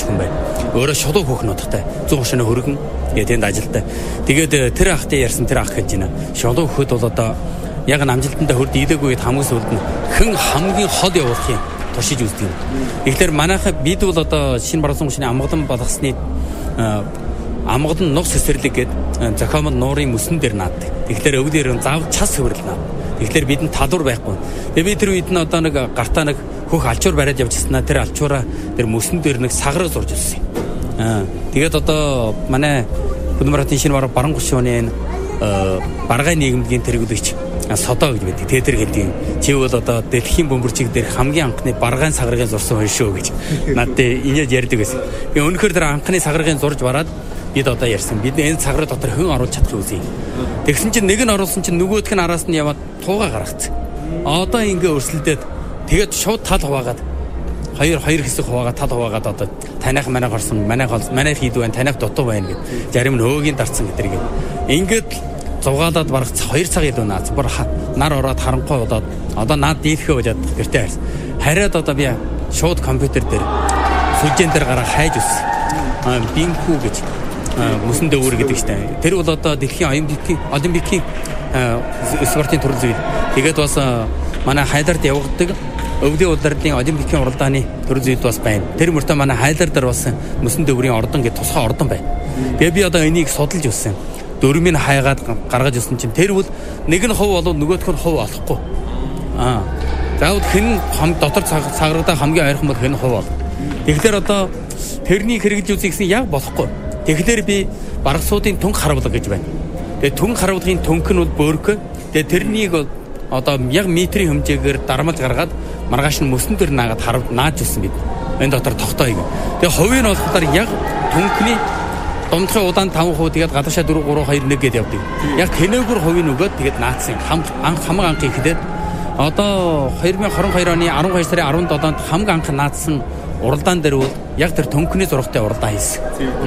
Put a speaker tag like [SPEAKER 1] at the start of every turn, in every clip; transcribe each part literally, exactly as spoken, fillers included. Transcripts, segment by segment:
[SPEAKER 1] хүн байна. Өөрөө шулуу хөөх нутагтай. зуун шөнө хөргөн тэгээд тэнд ажилтай. Тэгээд тэр ахтай ярьсан тэр ах гэж байна. Шулуу хөхөд бол одоо яг намжилтандаа хөрд идэггүй хамгийн сүүлд нь хэн хамгийн хол явуулах юм туршиж үздэг юм. Тэгэхээр манайхаа бид бол одоо шинэ баруун шины амгалан болгосны амгалан нугс цэцэрлэг гэдэг зохиомол нуурын мөсөн дээр наадаг. Тэгэхээр өвдөр нь заав час хөврөл наа. Тэгэхээр бидэнд талуур байхгүй. Тэгээ би тэр үед нь одоо нэг гартаа нэг хөх алчуур бариад явчихснаа тэр алчуураа тэр мөсөн дээр нэг сагараа зурж ирсэн юм. Аа тэгээд одоо манай Хөдөлмөрийн шинэ баруун гушууны баргай нийгэмдгийн тэргүүлэгч содоо гэж байдаг. Тэгээ тэр хэлдэг. Чи бол одоо дэлхийн бөмбөрчиг дээр хамгийн анхны баргайн сагаргын зурсан хүн шүү гэж надад инээд ярьдаг байсан. Би өнөхөр тэр анхны сагаргын зурж бараад бид одоо ярьсан. Бид энэ сагараа дотор хэн оруулж чадах үгүй. Тэгсэн чинь нэг нь оруулсан чинь нөгөөх нь араас нь яваад тууга гаргацсан. Одоо ингээ өрсөлдөд тэгээд шууд тал хуваагаад хоёр хоёр хэсэг хуваагаад тал хуваагаад одоо таних манайх орсон, манайх манайх хийдүү байна, таних дутуу байна гэд. Зарим нь хөөгийн дарцсан гэдэргээд. Ингээд зугаалаад барах хоёр цаг илүү наац. Бүр нар ороод харанхуй удаад одоо наад дийлхээ болоод гэртээ харсан. Хараад одоо би шууд компьютер дээр сүлжээн дээр гараа хайж үзсэн. Аа бинкүү гэж мөсөн дөөр гэдэг чинь. Тэр бол одоо дэлхийн олимпикийн олимпикийн спортын төрөл зүйл. Тэгээд бас манай хайларт явагддаг өвлийн улирлын олимпикийн уралдааны төрөл зүйл бас байна. Тэр мөртөө манай хайлар дээр бас мөсөн дөөрийн ордон гэдэг тусгай ордон байна. Тэгээд би одоо энийг судалж үзсэн. Дөрмийн хайгаад гаргаж ирсэн чинь тэр бол нэг нь хов болов нөгөөх нь хов олохгүй. Аа. Заавал хэн хам дотор цаграгдаа хамгийн ойрхон бол хэн хов бол. Тэгэхээр одоо тэрний хэрэгжилж үзье гэсэн яг болохгүй. Тэгэхээр би баргасуудын түнх харавлага гэж байна. Тэгээ түнх харавлагын түнх нь бол бөөргөө. Тэгээ тэрнийг одоо яг метрийн хэмжээгээр дарамж гаргаад маргааш нь мөсөн дээр наагаад харав нааж ирсэн бид. Энэ дотор тогтоо юм. Тэгээ хувийн болохоор яг түнхний Домдохын удаан таван хувь тэгээд гадаашаа дөрөв гурав хоёр нэг гэдээ явдаг. Яг тэнээгүр хувийн өгөөд тэгээд наацсан. Хам хамаг анх ихэдээд одоо хоёр мянга хорин хоёр оны арван хоёр сарын арван долоонд хамаг анх наацсан уралдаан дээр бол яг тэр төнхний зурагтай уралдаан хийсэн.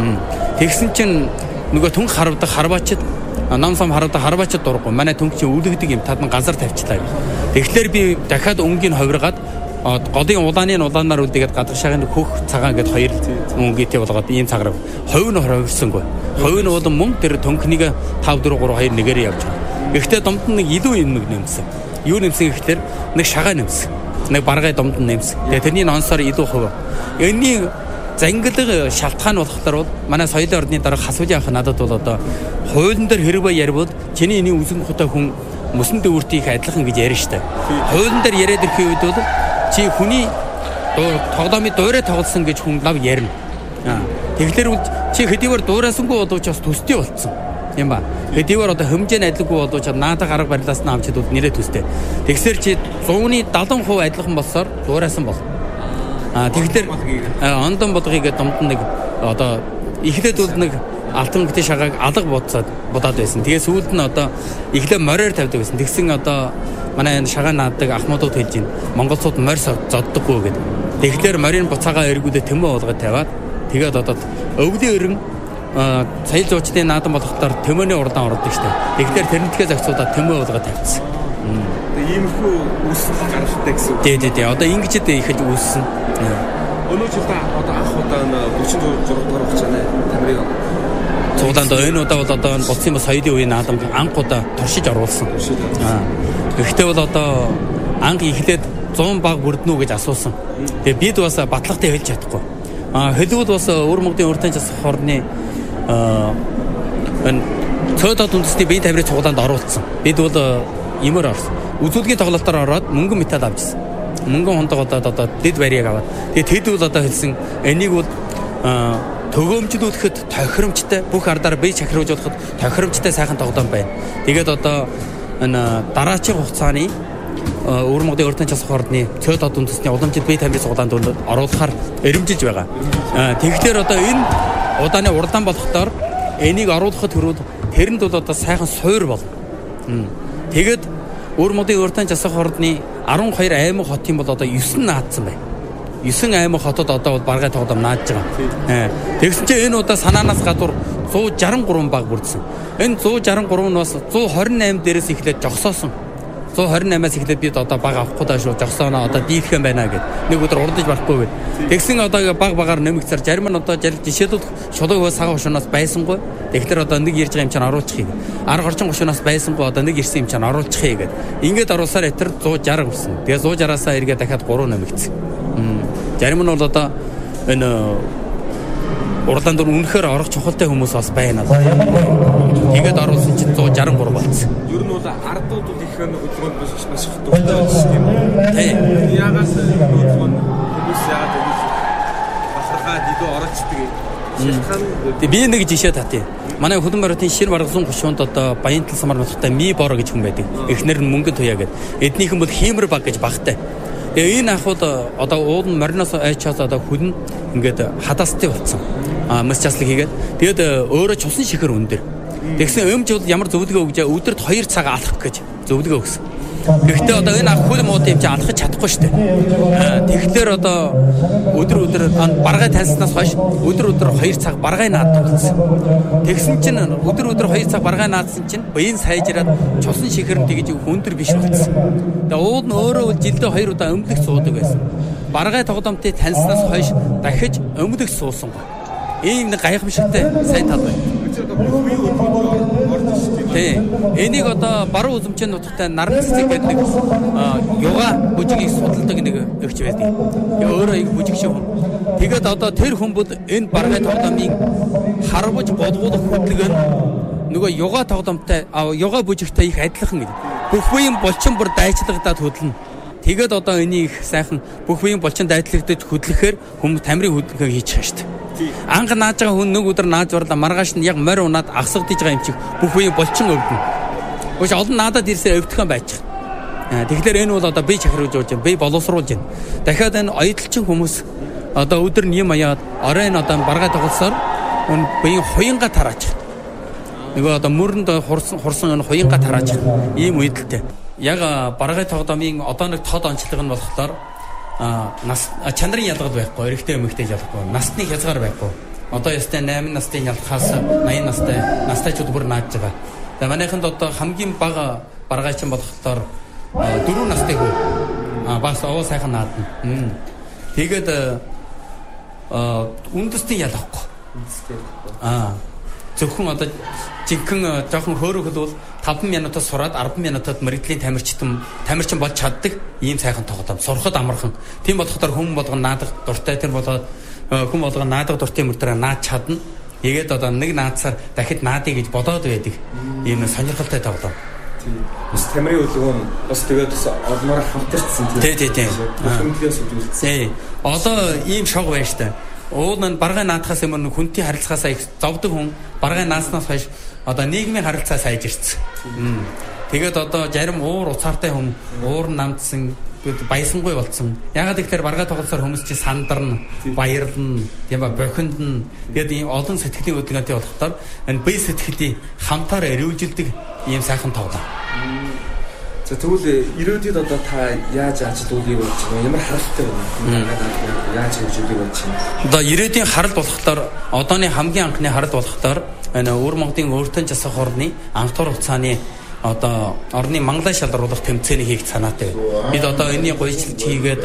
[SPEAKER 1] Тэгсэн чинь нөгөө түнх харавдаг харваачд нам сам харавдаг харваачд дурггүй. Манай түнх чинь үлдэгдэг юм тад газар тавьчлаа. Тэгэхээр би дахиад өнгийн хувиргаад голын улааны улаанаар үлдээгээд гадагшаагийн хөх цагаан гэд хоёр өнгөтэй болгоод ийм цагаар хувь нь хоригсонгүй. Хувь нь бол мөн тэр төнхнийг таван дөрөв гурав хоёр нэгээр явж байгаа. Гэхдээ домд нь нэг илүү юм нэг нэмсэн. Юу нэмсэн гэхээр нэг шагаа нэмсэн. Нэг баргай домд нь нэмсэн. Тэгээ тэрний онцоор илүү хувь. Энэний зангилга шалтгаан болохоор бол манай соёлын ордны дарга хасуулын анх надад бол одоо хуулийн дээр хэрвээ ярил чиний энийг үзэн хөтө хүн мөсөн дүүртийг адилхан гэж ярина штэ. Хуулийн дээр яриад ирэх үед бол чи хүний тоглоомын дуурай тоглосон гэж хүн лав ярина. Тэгэхээр чи хэдийгээр дуурайсангүй боловч бас төстэй болцсон юм ба. Хэдийгээр одоо хэмжээ нь адилгүй боловч наадах арга барилаас нь авчид бол нэрээ төстэй. Тэгсэр чи сууны дадан хувь адилхан болсоор дуурайсан бол. Аа тэгэхээр ондон бодгыг домд нэг одоо эхлээд бол нэг алтан гэдэг шагааг алга бодсоод бодоод байсан. Тэгээ сүүлд нь одоо эхлээ мороор тавьдаг байсан. Тэгсэн одоо манай энэ шагаа наадаг ахмадууд хэлж байна. Монголцууд морь зоддоггүй гэдэг. Тэгэхээр морийн буцаагаа эргүүлээ тэмүүэ болгоод тавиад тэгээд одоо өвлийн өрн сая зуучдын наадан болохдоор тэмүүний урдаан ордог штэ. Тэгэхээр тэрнэтгээ зохицуулаад тэмүүэ болгоод тавьчихсан.
[SPEAKER 2] Тэгээ иймэрхүү үүсэл гарахтай гэсэн.
[SPEAKER 1] Тий, тий, тий. Одоо ингэж дэ ихэж үүссэн.
[SPEAKER 2] Өнөө жилдээ одоо анх удаа дөрвөн дугаар хугацааны тамирын
[SPEAKER 1] цуглаанд энэ удаа бол одоо болцсон ба соёлын үеийн наадам анх удаа туршиж оруулсан. Аа. Гэхдээ бол одоо анх эхлээд зуун баг бүрднүү гэж асуусан. Тэгээ бид бас батлагтай хэлж чадахгүй. Аа хэлбэл бас өвөр мөгдийн уртан час хорны аа энэ цодод үндэсний бие тавирын цуглаанд оруулсан. Бид бол имээр орсон. Үзүүлгийн тоглолтоор ороод мөнгөн металл авчихсан. Мөнгөн хондог одоо одоо дэд барьяаг аваад. Тэгээ тэд бол одоо хэлсэн энийг бол аа төгөөмжлүүлэхэд тохиромжтой бүх ардаар бие чахируулахад тохиромжтой сайхан тоглоом байна. Тэгээд одоо энэ дараачийн хугацааны өвөр мөгдийн уртан час хорны цодод үндэсний уламжид бие тамирын цуглаанд оруулахаар эрэмжилж байгаа. Тэгэхээр одоо энэ удааны уралдаан болохдоор энийг оруулахад хүрвэл тэрэнд бол одоо сайхан суур бол. Тэгээд өвөр мөгдийн уртан час хорны арван хоёр аймаг хотын бол одоо девять наадсан байна. девять аймаг хотод одоо бол баргай тоглоом нааж байгаа. Тэгсэн чинь энэ удаа санаанаас гадуур зуун шаргал три баг бүрдсэн. Энэ зуун шаргал три нь бас зуун двадцич восемь дээрээс эхлээд жогсоосон. one twenty-eight-аас эхлээд бид одоо баг авахгүй даа шүү. Жогсооноо одоо дийлхэн байна гэд. Нэг өдөр урдаж барахгүй гэд. Тэгсэн одоо баг багаар нэмэгцэр зарим нь одоо жишээлбэл шулууг сага хушуунаас байсангүй. Тэгэхээр одоо нэг ирж байгаа юм чинь оруулчихъя. Арга орчин хушуунаас байсангүй одоо нэг ирсэн юм чинь оруулчихъя гэд. Ингээд оруулсаар этэр one sixty хүрсэн. Тэгээ one sixty-аас эргээ дахиад three нэмэгцсэн. Зарим нь бол одоо энэ уралдаан дээр үнэхээр орох чухалтай хүмүүс бас байна. Тэгээд оруулсан чинь one sixty-three болсон.
[SPEAKER 2] Ер нь бол ардууд их хөдөлгөөнд маш их дуртай байсан юм.
[SPEAKER 1] Тийм.
[SPEAKER 2] Ягаас хөдөлгөөн хүмүүс яагаад ингэж бахархаад идүү оролцдог юм.
[SPEAKER 1] Тэгээ би нэг жишээ татъя. Манай хөдөн баруутын шир баргалзан гушуунд одоо Баянтал самар нутагтай Ми боро гэж хүн байдаг. Эхнэр нь Мөнгөн туяа гэдэг. Эднийхэн бол хиймэр баг гэж багтай. Тэгээ энэ ахуд одоо уул нь мориноос айчаас одоо хүн ингээд хадаастай болсон. А мас часлаг хийгээд тэгээд өөрөө чусан шихэр өндөр. Тэгсэн өмч бол ямар зөвлөгөө өгч өдөрт two цаг алах гэж зөвлөгөө өгсөн. Гэхдээ одоо энэ ах хөл мууд юм чи алхаж чадахгүй шүү дээ. Тэгэхээр одоо өдөр өдөр баргай таньснаас хойш өдөр өдөр two цаг баргай наадаг болсон. Тэгсэн чинь өдөр өдөр two цаг баргай наадсан чинь баян сайжраад чусан шихэр нь тэгж өндөр биш болсон. Тэгээ уул нь өөрөө жилдээ two удаа өмлөх суудаг байсан. Баргай тоглоомтыг таньснаас хойш дахиж өмлөх суусан гоо. Ийм нэг гайхамшигтай сайн тал байна. Тийм. Энийг одоо баруун үзэмчийн нутагтай наран цэцэг гэдэг нэг юга бүжгийг судалдаг нэг өгч байдаг. Тэгээ өөрөө их бүжиг шиг хүн. Тэгээд одоо тэр хүн бол энэ баргай тоглоомын харваж бодгуулах хөдөлгөөн нөгөө юга тоглоомтой юга бүжигтэй их адилхан гэдэг. Бүх үеийн булчин бүр дайчлагдаад хөдлөнө. Тэгээд одоо энийг их сайхан бүх үеийн булчин дайдлагдаж хөдлөхөөр хүмүүс тамирын хөдөлгөөн хийж байгаа шүү дээ. Анх нааж байгаа хүн нэг өдөр нааж барлаа маргааш нь яг морь унаад агсагдж байгаа юм чи бүх үеийн булчин өвдөн. Өш олон наадад ирсээ өвдөхөн байж байгаа. Тэгэхээр энэ бол одоо би чахруулж явж байна. Би боловсруулж байна. Дахиад энэ оюуталчин хүмүүс одоо өдөр нь юм аяад оройн одоо баргай тоглосоор өн биеийн хуянга тарааж. Нөгөө одоо мөрөнд хурсан хурсан энэ хуянга тарааж. Ийм үедэлтэй. Яг баргай тоглоомын одоо нэг тод онцлог нь болохоор а нас чандрын ялгал байхгүй, эрэгтэй эмэгтэй ялгахгүй, насны хязгаар байхгүй. Одоо ёстой eight настай ялгахаас eighty настай настайчууд бүр нааж байгаа. Тэгээ манайханд одоо хамгийн бага баргайчин болохоор four настай хүү. А бас овоо сайхан наадна. Тэгээд а үндэстэн ялгахгүй. А зөвхөн одоо жинхэнэ жоохон хөөрөхөл бол five минутаас сураад ten минутад мэрэгдлийн тамирчтан тамирчин болж чаддаг ийм сайхан тоглоом. Сурахад амархан. Тийм болохоор хүн болгон наадах дуртай тэр болоод хүн болгон наадах дуртай мөрөдрөө наад чадна. Тэгээд одоо нэг наадсаар дахид наадъя гэж бодоод байдаг. Ийм сонирхолтой тоглоом.
[SPEAKER 2] Тийм. Бас тамирын хөдөлгөөн бас тэгээд олмоор хамтарчсан тийм.
[SPEAKER 1] Тий, тий, тий.
[SPEAKER 2] Хэмтлээс үзүүлсэн.
[SPEAKER 1] Тий. Одоо ийм шог байна штэ. Уул нь баргай наадахаас өмнө хүнтэй харилцаасаа их зовдөг хүн баргай нааснаас хойш одоо нийгмийн харилцаа сайж ирсэн. Тэгээд одоо зарим уур уцаартай хүн уур намдсан баясангүй болсон. Ягаад гэвэл баргай тоглолцоор хүмүүс чи сандарна, баярлна, тийм ба бохиндна. Тэгээд ийм олон сэтгэлийн хөдөлгөөнтэй болохоор энэ бие сэтгэлийн хамтаар эрүүжилдэг ийм сайхан тоглоом.
[SPEAKER 2] За тэгвэл ирээдүйд одоо та яаж ажилуулъя болж байна? Ямар харалтай байна? Яаж хөгжүүлэх болж байна?
[SPEAKER 1] Одоо ирээдүйн харалт болохоор одооны хамгийн анхны харалт болохоор энэ өвөр Монголын өөртөө засах орны анх тур хугацааны одоо орны манглаа шалруулах тэмцээний хийх санаатай. Бид одоо энэний гоёчлж хийгээд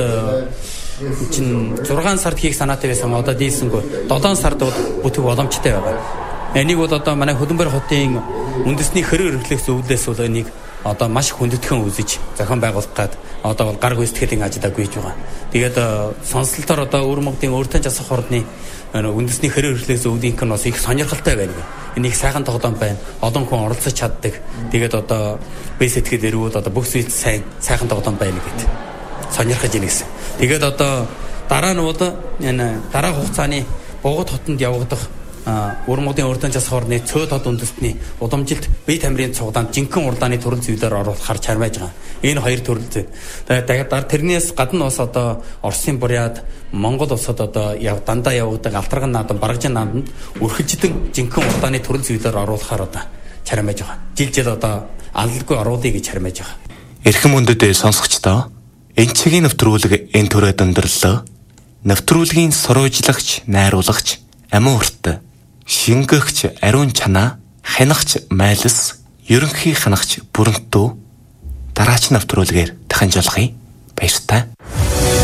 [SPEAKER 1] чин six сард хийх санаатай байсан. Одоо дийлсэнгүй seven сард бүтэх боломжтой байгаа. Энийг бол одоо манай Хөдөнбөр хотын үндэсний хэрэг эрхлэх зөвлөлөөс бол энийг одоо маш хүндэтгэн үзэж зохион байгуулах гад одоо бол гар гүйцэтгэлийн ажилдаа гүйж байгаа. Тэгээд сонслолтоор одоо өвөр Монголын өөртөө засах орны үндэсний хэрэг эрхлэх зөвлөлийн нь бас их сонирхолтой байна. Энийг сайхан тоглоом байна. Олон хүн оролцож чаддаг. Тэгээд одоо бие сэтгэл эрүүл одоо бүх зүйл сайн сайхан тоглоом байна гэдэг. Сонирхож ийн гэсэн. Тэгээд одоо дараа нь бол энэ дараа хугацааны Богд хотод явагдах өвөр Монголын өөртөө засах орны цөд хот үндэстний удамжилт бие тамирын цуглаанд жинхэнэ уралдааны төрөл зүйлээр оруулах хар чармайж байгаа. Энэ хоёр төрөл зүй. Тэгээд тэрнээс гадна бас одоо Оросын буряд Монгол улсад одоо яв дандаа явагддаг алтарган наадан баргажин нааданд өрхөлжтөн жинхэнэ уралдааны төрөл зүйлээр оруулахаар одоо чармайж байгаа. Жил жил одоо алалгүй оруулъя гэж чармайж байгаа.
[SPEAKER 3] Эрхэм өндөд сонсогчдоо энэ чигийн нэвтрүүлэг энэ төрөд өндөрлөө. Нэвтрүүлгийн суруужлагч, найруулагч, амин урт шингэгч, ариун чанаа, хянагч, майлс, ерөнхий хянагч, бүрэнтүү, дараач навтруулгаар дахин жолохъя. Баярлалаа.